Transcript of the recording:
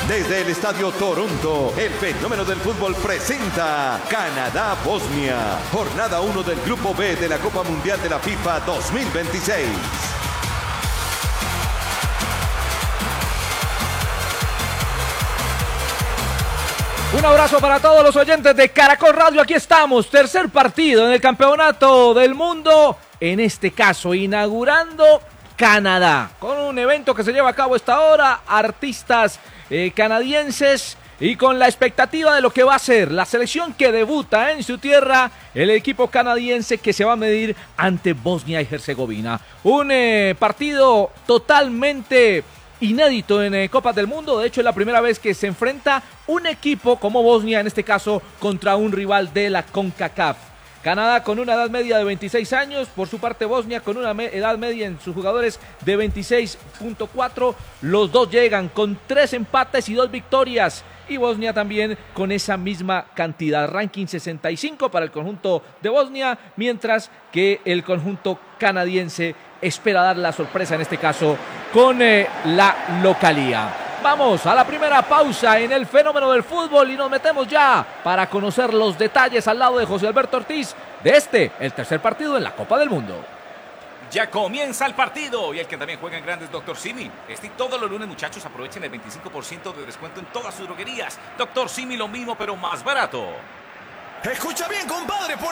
Desde el Estadio Toronto, el fenómeno del fútbol presenta Canadá-Bosnia, jornada 1 del Grupo B de la Copa Mundial de la FIFA 2026. Un abrazo para todos los oyentes de Caracol Radio. Aquí estamos, tercer partido en el Campeonato del Mundo, en este caso inaugurando Canadá, con un evento que se lleva a cabo a esta hora, artistas canadienses y con la expectativa de lo que va a ser la selección que debuta en su tierra, el equipo canadiense que se va a medir ante Bosnia y Herzegovina. Un partido totalmente inédito en Copas del Mundo. De hecho, es la primera vez que se enfrenta un equipo como Bosnia, en este caso, contra un rival de la CONCACAF. Canadá con una edad media de 26 años, por su parte Bosnia con una edad media en sus jugadores de 26.4. Los dos llegan con 3 empates y 2 victorias. Y Bosnia también con esa misma cantidad. Ranking 65 para el conjunto de Bosnia, mientras que el conjunto canadiense espera dar la sorpresa, en este caso, con la localía. Vamos a la primera pausa en el fenómeno del fútbol y nos metemos ya para conocer los detalles al lado de José Alberto Ortiz de el tercer partido en la Copa del Mundo. Ya comienza el partido y el que también juega en grandes, Dr. Simi. Y todos los lunes, muchachos, aprovechen el 25% de descuento en todas sus droguerías. Dr. Simi, lo mismo pero más barato. Escucha bien, compadre, por